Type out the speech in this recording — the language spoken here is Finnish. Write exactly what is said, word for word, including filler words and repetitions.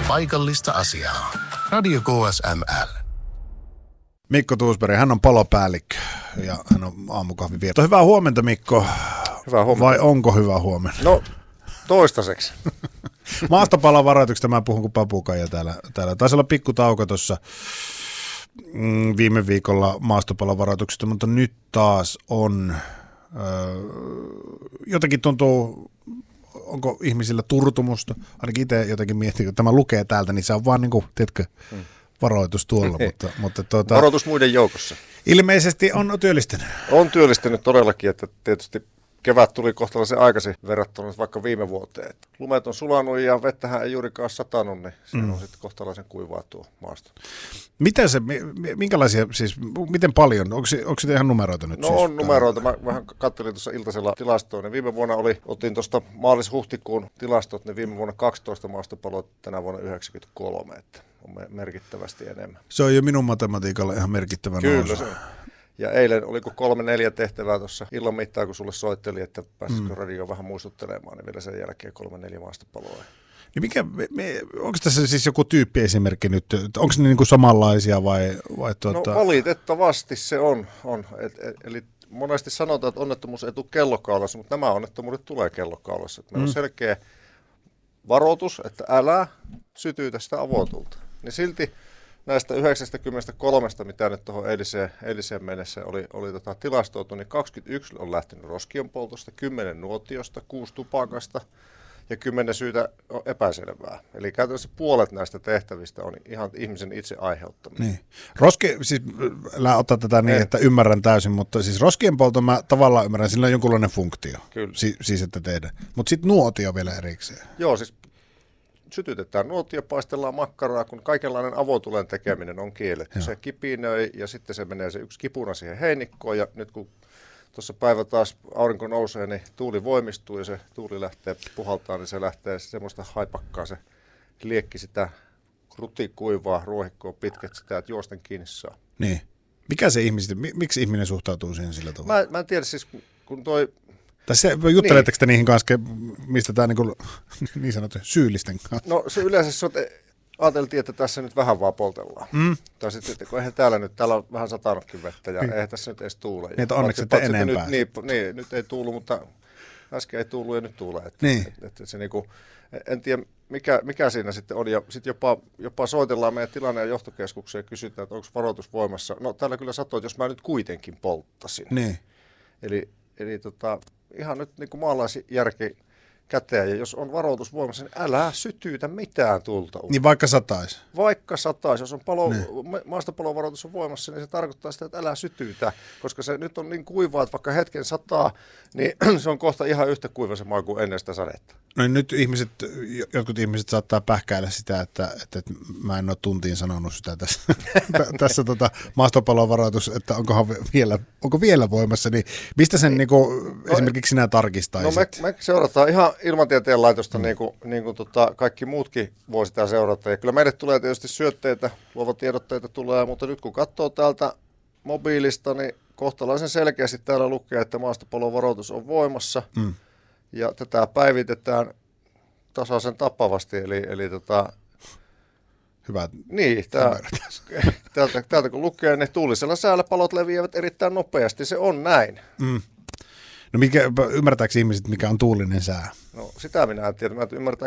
paikallista asiaa. Radio K S M L. Mikko Tuusberg, hän on palopäällikkö ja hän on aamukahvin vieto. Hyvää huomenta, Mikko. Hyvää huomenta. Vai onko hyvää huomenta? No, toistaiseksi. Maastopalovaroituksesta mä puhun kuin papukaija täällä. täällä. Taisi olla pikkutauko tuossa mm, viime viikolla maastopalovaroituksesta, mutta nyt taas on, öö, jotenkin tuntuu, onko ihmisillä turtumusta, ainakin itse jotenkin miettii, kun tämä lukee täältä, niin se on vaan niin kuin, tiedätkö, hmm. varoitus tuolla. mutta, mutta tuota, varoitus muiden joukossa. Ilmeisesti on työllistynyt. On työllistynyt todellakin, että tietysti kevät tuli kohtalaisen aikaisin verrattuna vaikka viime vuoteen. Lumet on sulanut ja vettähän ei juurikaan satanut, niin se mm. on sitten kohtalaisen kuivaa tuo maasto. Miten se, minkälaisia, siis miten paljon, onko se, onko se ihan numeroita nyt? No siis? on numeroita, mä vähän katselin tuossa iltasella tilastoa, niin viime vuonna oli, otin tuosta maalis-huhtikuun tilastot, niin viime vuonna kaksitoista maastopaloa, tänä vuonna yhdeksänkymmentäkolme, että on merkittävästi enemmän. Se on jo minun matematiikalla ihan merkittävä Kyllä nousu. Se on. Ja eilen oliko kolme neljä tehtävää tuossa illan mittaan, kun sulle soitteli, että pääsisikö mm. radio vähän muistuttelemaan, niin vielä sen jälkeen kolme neljä maastopaloa. Niin mikä, me, onko tässä siis joku tyyppiesimerkki nyt, onko ne niin kuin samanlaisia vai? vai tuota... No valitettavasti se on. on. Et, et, eli monesti sanotaan, että onnettomuus ei tule kellokaulassa, mutta nämä onnettomuudet tulee kellokaulassa. Meillä mm. on selkeä varoitus, että älä sytytä sitä avotulta. Niin silti näistä yhdeksänkymmentäkolme, mitä nyt tuohon eiliseen, eiliseen mennessä oli, oli tota tilastoitu, niin kaksikymmentäyksi on lähtenyt roskien poltosta, kymmenen nuotiosta, kuusi tupakasta ja kymmenen syytä on epäselvää. Eli käytännössä puolet näistä tehtävistä on ihan ihmisen itse aiheuttamia. Niin. Roski, siis älä ottaa tätä niin, Ei. että ymmärrän täysin, mutta siis roskien polton mä tavallaan ymmärrän, sillä on jonkunlainen funktio. Kyllä. Si- siis että tehdään. Mutta sitten nuotio vielä erikseen. Joo, siis sytytetään nuotio, paistellaan makkaraa, kun kaikenlainen avotulen tekeminen on kielletty. Joo. Se kipinöi ja sitten se menee se yksi kipuna siihen heinikkoon ja nyt kun tuossa päivä taas aurinko nousee, niin tuuli voimistuu ja se tuuli lähtee puhaltaa, niin se lähtee semmoista haipakkaa, se liekki sitä rutikuivaa ruohikkoa pitkät sitä, että juosten kiinni saa. Niin. Mikä se ihmiset, miksi ihminen suhtautuu siihen sillä tavalla? Mä, mä en tiedä siis, kun toi... Tai jutteletteko te niihin kanssa, mistä tämä niin, niin sanottu syyllisten kanssa? No se yleensä se on, ajateltiin, että tässä nyt vähän vaan poltellaan. Mm. Tai sitten, että kun eihän täällä nyt, täällä on vähän satanutkin vettä ja niin. eihän tässä nyt edes tuule. Niin, että onneksi ette enempää. Nyt, niin, niin, nyt ei tuulu, mutta äsken ei tuulu ja nyt tuulee. Että, niin. että, että se niinku, en tiedä, mikä, mikä siinä sitten on. Ja sitten jopa, jopa soitellaan meidän tilanne- ja johtokeskukseen ja kysytään, että onko varoitus voimassa. No täällä kyllä satoi, jos mä nyt kuitenkin polttasin. Niin. Eli, eli tota, ihan nyt niin kuin maalaisjärki käteen, ja jos on varoitus voimassa, niin älä sytyytä mitään tulta. Niin vaikka sataisi? Vaikka sataisi. Jos on palo, maastopalovaroitus on voimassa, niin se tarkoittaa sitä, että älä sytyytä, koska se nyt on niin kuivaa, että vaikka hetken sataa, niin se on kohta ihan yhtä kuiva se maa kuin ennen sitä sadetta. No nyt ihmiset, jotkut ihmiset saattaa pähkäillä sitä, että, että, että mä en ole tuntiin sanonut sitä tässä, tässä tota, maastopalovaroitus, että onkohan vielä, onko vielä voimassa, niin mistä sen niin kuin, no, esimerkiksi sinä tarkistaisit? No me, me seurataan ihan Ilmatieteen laitosta, mm. niin kuin, niin kuin tota, kaikki muutkin voi sitä seurata. Ja kyllä meille tulee tietysti syötteitä, luovatiedotteita tulee, mutta nyt kun katsoo täältä mobiilista, niin kohtalaisen selkeästi täällä lukee, että maastopalovaroitus on voimassa. Mm. Ja tätä päivitetään tasaisen tappavasti, eli, eli tota... Hyvä. Niin, tää, täältä, täältä kun lukee, niin tuulisella säällä palot leviävät erittäin nopeasti, se on näin. Mm. No mikä, ymmärtääkö ihmiset, mikä on tuulinen sää? No sitä minä en tiedä, mä ymmärtääkö